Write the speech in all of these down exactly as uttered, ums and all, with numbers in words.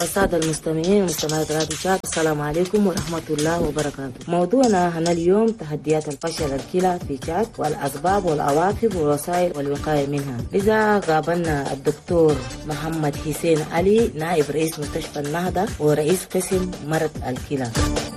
السادة المستمعين ومستمعات راديو شات، السلام عليكم ورحمة الله وبركاته. موضوعنا هنا اليوم تحديات الفشل الكلى في شات والأسباب والعواقب والوسائل والوقاية منها. لذا قابلنا الدكتور محمد حسين علي، نائب رئيس مستشفى النهضة ورئيس قسم مرض الكلى.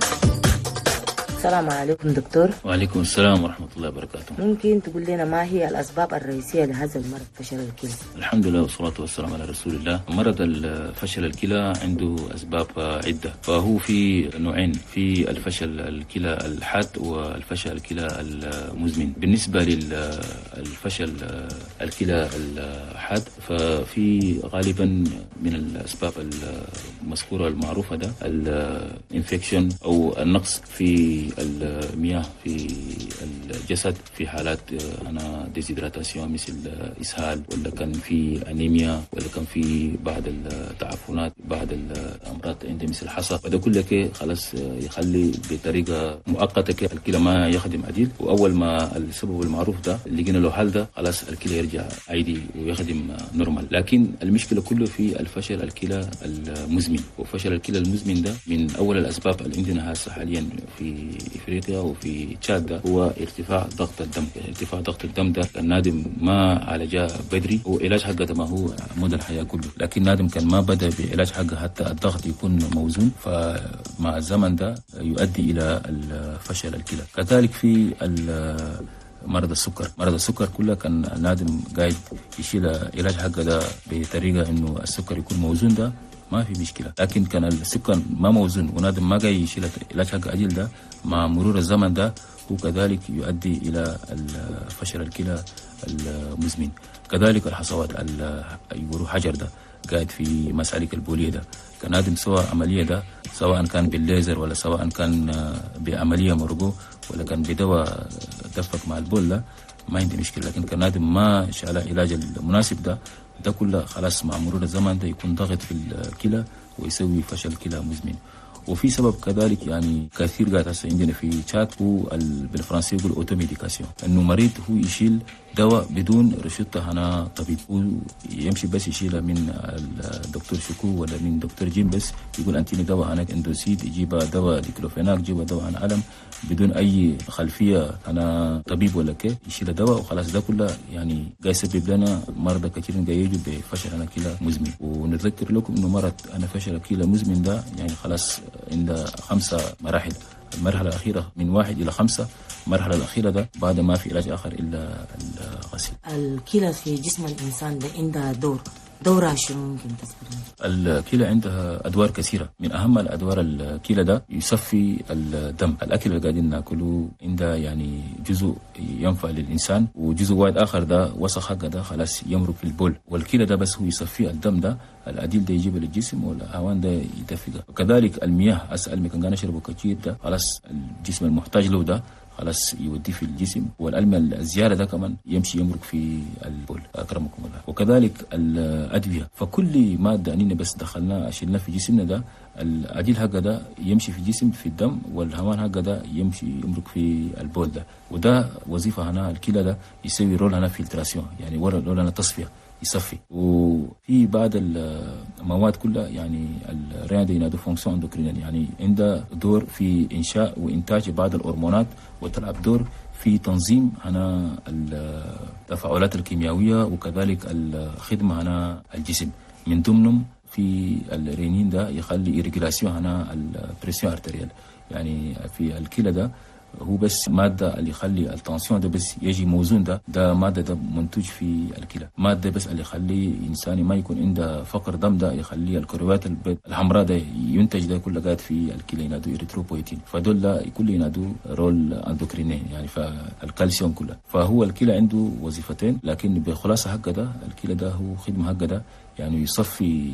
السلام عليكم دكتور. وعليكم السلام ورحمة الله وبركاته. ممكن تقول لنا ما هي الأسباب الرئيسية لهذا المرض فشل الكلى؟ الحمد لله والصلاة والسلام على رسول الله. مرض الفشل الكلى عنده أسباب عدة، فهو في نوعين، في الفشل الكلى الحاد والفشل الكلى المزمن. بالنسبة للفشل الكلى الحاد ففي غالبا من الأسباب المذكورة المعروفة ده الانفكشن أو النقص في المياه في الجسد في حالات أنا ديزيدراتاسيون مثل إسهال، ولا كان في أنيميا، ولا كان في بعض التعفنات، بعض الأمراض عند مثل الحصى، وده كله كي خلاص يخلي بطريقة مؤقتة الكلى ما يخدم عديل. وأول ما السبب المعروف ده اللي لقينا له حل ده خلاص الكلى يرجع عادي ويخدم نورمال. لكن المشكلة كله في الفشل الكلى المزمن، وفشل الكلى المزمن ده من أول الأسباب اللي عندنا هسه حاليا في إفريقيا وفي تشاد ده هو ارتفاع ضغط الدم. ارتفاع ضغط الدم ده كان نادم ما عالجاه بدري، وعلاج حقه ما هو مدى الحياة كله، لكن نادم كان ما بدأ بعلاج حقه حتى الضغط يكون موزون، فمع الزمن ده يؤدي إلى الفشل الكلى. كذلك في مرض السكر، مرض السكر كله كان نادم قاعد يشيل علاج حقه ده بطريقة إنه السكر يكون موزون، ده ما في مشكلة. لكن كان السكر ما موزون ونادم ما جاي يشيل علاج حق عديل ده، مع مرور الزمن ده وكذلك يؤدي إلى فشل الكلى المزمن. كذلك الحصوات يقولوا حجر ده قاعد في مسالك البولية ده، كان نادم سوى عملية ده سواء كان بالليزر ولا سواء كان بعملية مرقو ولا كان بدواء دفق مع البول ده ما عندي مشكلة. لكن كان نادم ما شال علاج المناسب ده ده كله خلاص مع مرور الزمن ده يكون ضغط في الكلى ويسوي فشل كلى مزمن. وفي سبب كذلك يعني كثير قاعد هسه عندنا في تشاد هو بالفرنسي يقول اوتوميديكاسيون، انه مريض هو يشيل دواء بدون رشدة هنا طبيب، هو يمشي بس يشيلها من الدكتور شكو ولا من دكتور جيم، بس يقول انتيني دواء هناك اندوسيد، يجيب دواء ديكلوفيناك، يجيب دواء عن ألم بدون اي خلفيه انا طبيب ولا كي يشيل دواء وخلاص. ده كله يعني قاعد يسبب لنا مرضى كثيرين قاعد يجوا بفشل انا كلى مزمن. ونتذكر لكم انه مرض انا فشل كلى مزمن ده يعني خلاص عند خمسه مراحل. المرحله الاخيره من واحد الى خمسه، المرحله الاخيره ده بعد ما في علاج اخر الا الغسيل. الكلى في جسم الانسان ده عندها دور، دورها شنو ممكن تذكرنا؟ الكلى عندها ادوار كثيره، من اهم الادوار الكلى ده يصفي الدم. الاكل اللي قاعدين ناكله عنده يعني جزء ينفع للانسان، وجزء واحد اخر ده وسخ حقه ده خلاص يمرق في البول، والكلى ده بس هو يصفي الدم ده، العديل ده يجيبه للجسم والهوان ده يدفقه. وكذلك المياه اسال مكان كان نشربه كثير ده خلاص الجسم المحتاج له ده خلاص يوديه في الجسم، والألم الزيادة ده كمان يمشي يمرق في البول أكرمكم الله. وكذلك الأدوية، فكل مادة أننا بس دخلنا شلنا في جسمنا ده العديل حقه ده يمشي في الجسم في الدم، والهوان حقه ده يمشي يمرق في البول ده. وده وظيفة هنا الكلى ده يسوي رول هنا فلتراسيون، يعني رول هنا تصفية يصفي. وفي بعض المواد كلها يعني الرياضة ينادوا فونكسيون اندوكرينال، يعني عندها دور في إنشاء وإنتاج بعض الهرمونات، وتلعب دور في تنظيم هنا التفاعلات الكيميائية، وكذلك الخدمة هنا الجسم. من ضمنهم في الرينين ده يخلي إيريجلاسيون هنا البريسيون ارتريال، يعني في الكلى ده هو بس مادة اللي يخلي التنسيون ده بس يجي موزون، ده ده مادة ده منتج في الكلى. مادة بس اللي يخلي إنسان ما يكون عنده فقر دم، ده يخلي الكرويات الحمراء ده ينتج، ده كله قاعد في الكلى ينادوا إريثروبويتين، فدول ده كله ينادوا رول اندوكرينين يعني فالكالسيوم كله. فهو الكلى عنده وظيفتين، لكن بخلاصة حقه ده الكلى ده هو خدمة حقه ده يعني يصفي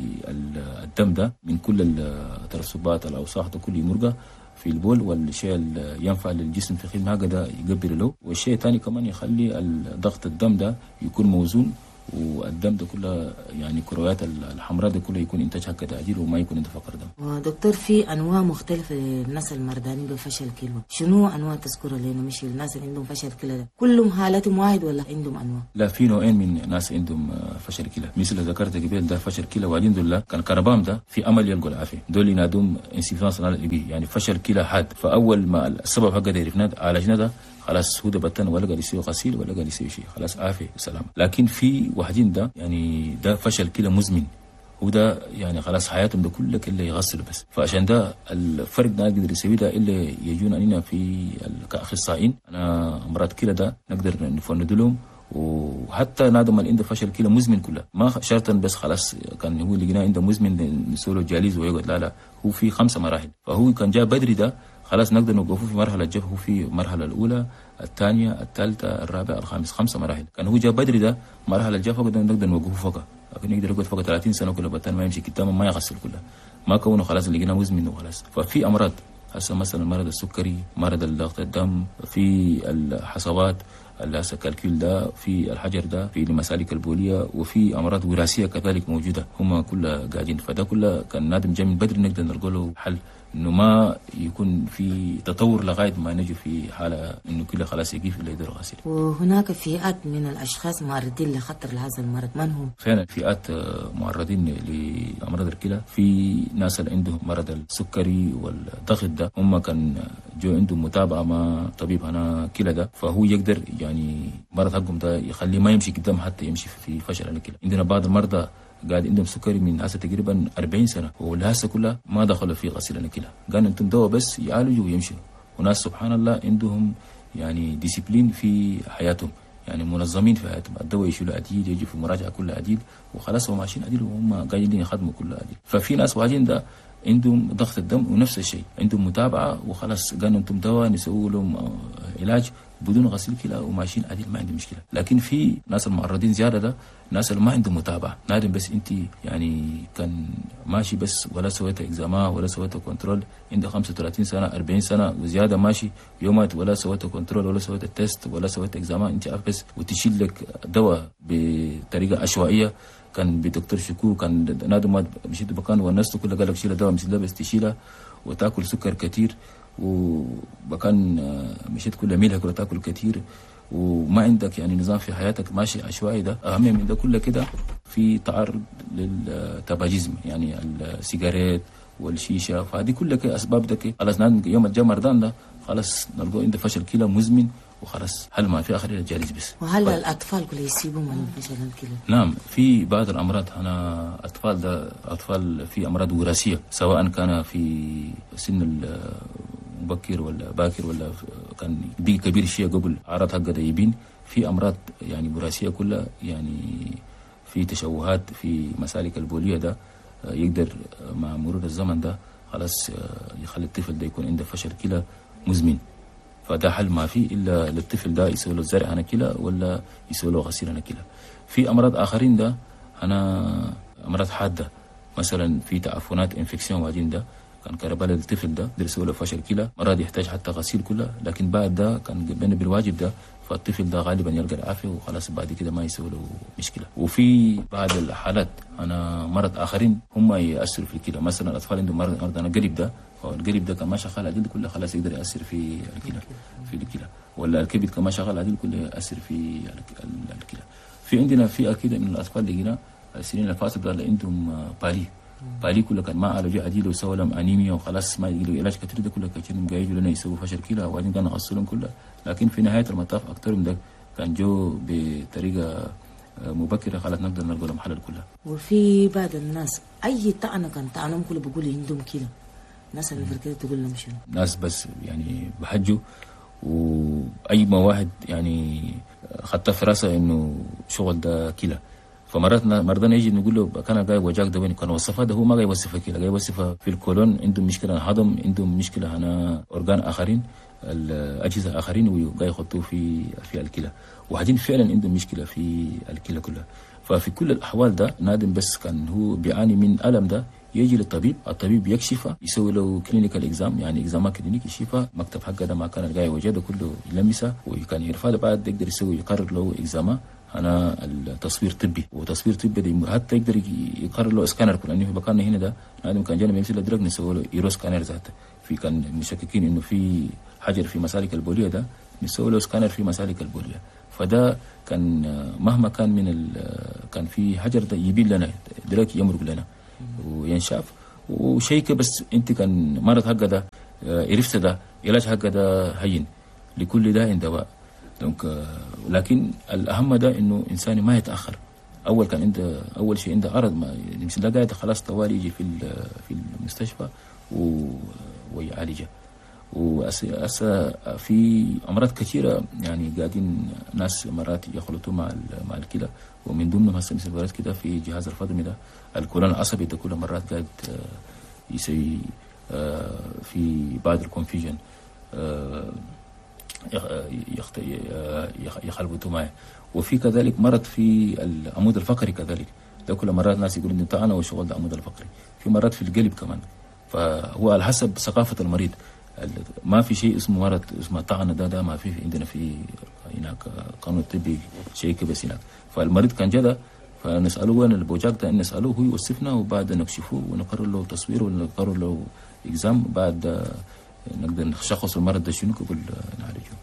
الدم ده من كل الترسبات الأوساخ ده كله يمرقه في البول، والشيء اللي ينفع للجسم في خدمة هكذا يقبل له. والشيء الثاني كمان يخلي ضغط الدم ده يكون موزون والدم ده كله يعني كرويات الحمراء ده كله يكون انتاجها كتعديل وما يكون انت فقر دم. ودكتور في انواع مختلفه للناس المردانين بفشل كلى، شنو انواع تذكرها لنا؟ مش الناس اللي عندهم فشل كلى ده كلهم حالتهم واحد ولا عندهم انواع؟ لا، في نوعين من ناس عندهم فشل كلى، مثل ذكرت قبل ده فشل كلى والحمد لله كان كربام ده في امل يلقوا العافيه، دول ينادوهم انسفاس الابي يعني فشل كلى حاد. فاول ما السبب حقه ده عرفناه عالجنا ده خلاص هو ده بطن ولا قال يسوي غسيل ولا قال يسوي شيء، خلاص عافيه وسلامه. لكن في واحدين ده يعني ده فشل كلى مزمن، وده يعني خلاص حياتهم ده كله كله يغسلوا بس. فعشان ده الفرق ده نقدر نسوي ده الا يجونا هنا في كاخصائيين انا امراض كلى ده نقدر نفند لهم، وحتى نادم اللي عنده فشل كلى مزمن كله ما شرطا بس خلاص كان هو اللي لقيناه عنده مزمن نسوي له جاليز ويقعد، لا لا هو في خمسه مراحل. فهو كان جاء بدري ده خلاص نقدر نوقفه في مرحله الجف، هو في المرحله الاولى الثانيه الثالثه الرابعه الخامس، خمسه مراحل. كان هو جاء بدري ده مرحله الجف نقدر نوقفه فوق، لكن يقدر يقعد فوق ثلاثين سنه كله بطل ما يمشي قدامه ما يغسل كله ما كونه خلاص اللي لقيناه مزمن وخلاص. ففي امراض هسه مثلا مرض السكري، مرض ضغط الدم، في الحصوات اللاسة كالكيل ده، في الحجر ده، في المسالك البولية، وفي أمراض وراثية كذلك موجودة هم كلها قاعدين. فده كله كان نادم جاي من بدري نقدر نلقى له حل، إنه ما يكون في تطور لغاية ما نجي في حالة إنه كله خلاص يقف إلا يقدر غسيل. وهناك فئات من الأشخاص معرضين لخطر لهذا المرض، من هم؟ فعلا فئات معرضين لأمراض الكلى، في ناس اللي عندهم مرض السكري والضغط ده هم كان جو عندهم متابعة مع طبيب هنا كلى ده، فهو يقدر يعني مرض حقهم ده يخليه ما يمشي قدام حتى يمشي في فشل الكلى. عندنا بعض المرضى قاعد عندهم سكري من هسه تقريبا أربعين سنه والهسه كلها ما دخلوا في غسيل الكلى، قالوا انتم دواء بس يعالجوا ويمشوا. وناس سبحان الله عندهم يعني ديسيبلين في حياتهم، يعني منظمين في حياتهم، الدواء يشيلوا عديل، يجي في مراجعه كلها عديل وخلاص هم ماشيين عديل وهم قاعدين يخدموا كلها عديل. ففي ناس واجين ده عندهم ضغط الدم ونفس الشيء عندهم متابعه وخلاص قالوا انتم دواء نسوي لهم علاج بدون غسيل كلى وماشيين عديل ما عندهم مشكله. لكن في ناس المعرضين زياده ده ناس اللي ما عندهم متابعه، نادم بس انت يعني كان ماشي بس ولا سويت اكزاما ولا سويت كنترول، عنده خمسة وثلاثين سنه أربعين سنه وزياده ماشي يومات ولا سويت كنترول ولا سويت تيست ولا سويت اكزاما، انت عارف بس وتشيل لك دواء بطريقه عشوائيه. كان بدكتور شكو كان نادم ما مشيت بكان ونسته كله قال لك شيل دواء مثل ده بس تشيلها وتاكل سكر كثير، وبكان مشيت كل ميلها كله تاكل كثير وما عندك يعني نظام في حياتك ماشي عشوائي. ده اهم من ده كله كده في تعرض للتباجيزم يعني السيجارات والشيشه، فهذه كلها اسباب ده خلاص يوم الجا مرضان ده خلاص نلقوا عنده فشل كلى مزمن وخلاص حل ما في اخر الجالس بس. وهل طيب. الاطفال كل يصيبوا من فشل الكلى؟ نعم في بعض الامراض هنا اطفال ده اطفال في امراض وراثيه سواء كان في سن مبكر ولا باكر ولا كان بي كبير شيء قبل اعراض حقه ده يبين. في امراض يعني وراثيه كلها يعني في تشوهات في مسالك البوليه ده يقدر مع مرور الزمن ده خلاص يخلي الطفل ده يكون عنده فشل كلى مزمن. فده حل ما فيه الا للطفل ده يسوي له زرع هنا كلى ولا يسوي له غسيل هنا كلى. في امراض اخرين ده هنا امراض حاده مثلا في تعفنات انفكسيون وبعدين ده كان كربال الطفل ده يسوي له فشل كلى مرض يحتاج حتى غسيل كلى، لكن بعد ده كان بين بالواجب ده فالطفل ده غالبا يلقى العافيه وخلاص بعد كده ما يسوي له مشكله. وفي بعض الحالات انا مرض اخرين هم ياثروا في الكلى، مثلا الاطفال عندهم مرض مرض انا قلب ده القلب ده كمان شغال عديل كله خلاص يقدر ياثر في الكلى في الكلى، ولا الكبد كمان شغال عديل كله ياثر في الكلى. في عندنا في اكيد من الاطفال اللي هنا السنين اللي فاتت اللي عندهم بالي بالي كله كان ما عالجوا عديل وسووا لهم انيميا وخلاص ما يجي له علاج كثير ده كله كثير جاي لنا يسووا فشل كلى وبعدين كانوا غسلهم كله، لكن في نهايه المطاف اكثرهم ده كان جو بطريقه مبكره خلاص نقدر نلقى لهم حل كلها. وفي بعض الناس اي طعنه كان طعنهم كله بيقول عندهم كلى، الناس اللي في كده تقول لهم شنو؟ ناس بس يعني بحجوا واي ما واحد يعني خدت في راسه انه شغل ده كلى، فمراتنا مرضنا يجي نقول له كان جاي وجاك ده وين كان وصفها ده هو ما جاي يوصفها كلى، جاي يوصفها في الكولون عندهم مشكله هضم عندهم مشكله هنا اورجان اخرين الاجهزه اخرين وجاي يحطوه في في الكلى وبعدين فعلا عندهم مشكله في الكلى كلها. ففي كل الاحوال ده نادم بس كان هو بيعاني من الم ده يجي للطبيب، الطبيب يكشفه يسوي له كلينيكال اكزام يعني اكزام كلينيكي يشوفها مكتب حقه ده ما كان الجاي وجه ده كله يلمسه وكان يعرفها بعد يقدر يسوي يقرر له اكزاما أنا التصوير طبي، وتصوير طبي دي حتى يقدر يقرر له اسكانر، لأنه في مكاننا هنا ده نادم كان جانا بيمثل درج نسوي له ايرو سكانر ذاته. في كان مشككين إنه في حجر في مسالك البولية ده نسوي له سكانر في مسالك البولية. فده كان مهما كان من كان في حجر ده يبين لنا درج يمرق لنا وينشاف وشيء. بس انت كان مرض حقه ده عرفت ده علاج حقه ده هين، لكل داء دواء. دونك لكن الاهم ده انه انسان ما يتاخر. اول كان عنده اول شيء عنده عرض ما يمكن ده قاعد خلاص طوالي يجي في في المستشفى ويعالجه. وأسا في امراض كثيره يعني قاعدين ناس مرات يخلطوا مع مع الكلى، ومن ضمنهم هسه مثل مرات كده في جهاز الهضمي ده الكولون العصبي ده كل مرات قاعد يسوي في بعض الكونفيجن يخلطوا معه. وفي كذلك مرض في العمود الفقري كذلك، ده كل مرات ناس يقولوا انت انا والشغل ده العمود الفقري. في مرات في القلب كمان، فهو على حسب ثقافه المريض. ما في شيء اسمه مرض اسمه طعنه، ده ده ما في عندنا في هناك قانون طبي شيء بس هناك. فالمريض كان جدا فنساله وين البوجاك ده، نساله هو يوصفنا وبعد نكشفه ونقرر له تصوير ونقرر له اكزام، بعد نقدر نشخص المرض ده شنو قبل نعالجه.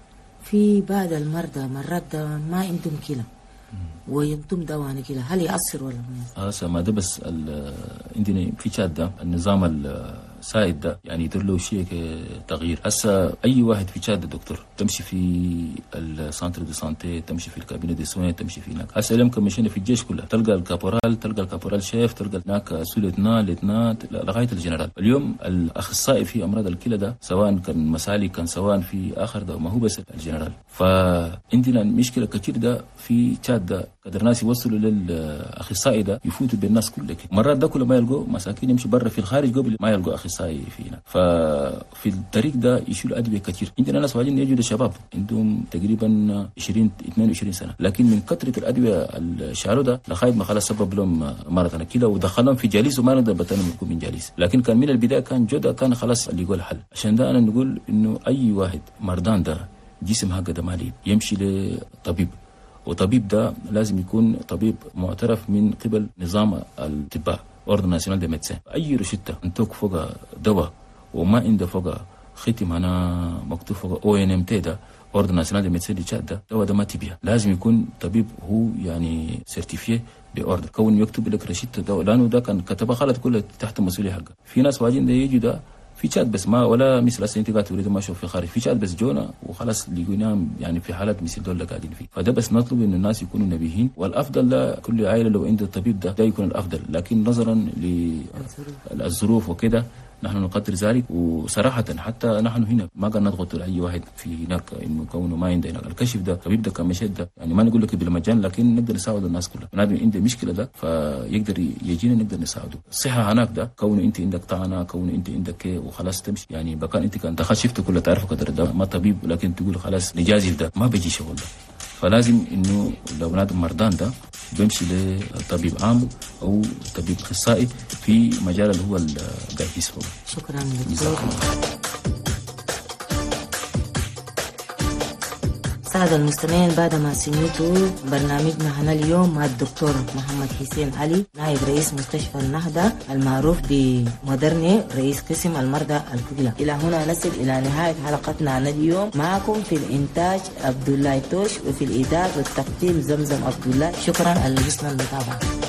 في بعض المرضى مرات ده ما عندهم كلى وينتم دواني كده، هل يأثر ولا ما يأثر؟ ما ده بس عندنا في تشاد ده النظام السائد ده يعني يدير له شيء تغيير. هسه اي واحد في تشاد دكتور تمشي في السانتر دي سانتي، تمشي في الكابينه دي سوين، تمشي في هناك. هسه اليوم كمشينا في الجيش كله تلقى الكابورال، تلقى الكابورال شيف، تلقى هناك سوليتنا ليتنات لغايه الجنرال. اليوم الاخصائي في امراض الكلى ده سواء كان مسالك كان سواء في اخر ده ما هو بس الجنرال. فعندنا مشكله كثير ده في تشاد ده قدر ناس يوصلوا للاخصائي ده يفوتوا بالناس كلها. مرات ده كله ما يلقوا مساكين يمشي برا في الخارج قبل ما يلقوا اخصائي فينا. ففي الطريق ده يشيلوا ادويه كثير. عندنا ناس واجدين يجوا شباب عندهم تقريبا عشرين اثنين وعشرين سنه، لكن من كثره الادويه الشالوا ده لغايه ما خلاص سبب لهم مرض الكلى ودخلهم في جاليس وما نقدر بتنهم يكون من جاليس. لكن كان من البدايه كان جوده كان خلاص اللي يقول حل. عشان ده انا نقول انه اي واحد مرضان ده جسم حقه ده مالي يمشي لطبيب، وطبيب ده لازم يكون طبيب معترف من قبل نظام الطب اوردر ناسيونال دي ميدسين. اي روشته انتوك فوق دواء وما عنده فوق ختم انا مكتوب فوق او ان ام تي ده اوردر ناسيونال دي ميدسين دي تشاد ده دواء ده ما تبيع. لازم يكون طبيب هو يعني سيرتيفيه باوردر، كون يكتب لك روشته دواء لانه ده كان كتبها غلط كله تحت المسؤوليه حقه. في ناس واجين ده يجي ده في تشاد بس ما ولا مثل السنتيجات تريد ما اشوف في خارج، في تشاد بس جونا وخلاص لقيناهم يعني في حالات مثل دول قاعدين فيه. فده بس نطلب انه الناس يكونوا نبيهين، والافضل لكل عائله لو عنده الطبيب ده ده يكون الافضل، لكن نظرا للظروف وكده نحن نقدر ذلك. وصراحة حتى نحن هنا ما قد نضغط أي واحد في هناك إنه كونه ما عنده هناك الكشف ده طبيب ده كمشهد ده يعني ما نقول لك بالمجان، لكن نقدر نساعد الناس كلها. نادم عنده مشكلة ده فيقدر يجينا نقدر نساعده. الصحة هناك ده كونه أنت عندك طعنة، كونه أنت عندك كي وخلاص تمشي يعني بكان أنت كان دخل شفت كله تعرف قدر ده ما طبيب، لكن تقول خلاص نجازف ده ما بيجي شغل ده. فلازم إنه لو نادم مردان ده بيمشي لطبيب عام أو طبيب أخصائي في مجال اللي هو الجاهز فوق. شكرا دكتور. سادة المستمعين بعد ما سمعتوا برنامجنا هنا اليوم مع الدكتور محمد حسين علي نائب رئيس مستشفى النهضة المعروف بمودرني رئيس قسم المرضى الكلى. إلى هنا نصل إلى نهاية حلقتنا هنا اليوم. معكم في الإنتاج عبد الله توش، وفي الإعداد والتقديم زمزم عبد الله. شكرا على حسن المتابعة.